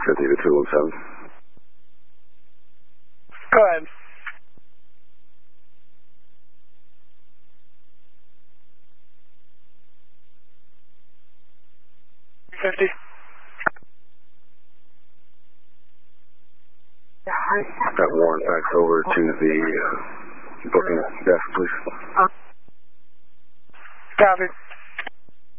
50 to 217. Go ahead. $50. That warrant fax over to the booking desk, please. Copy.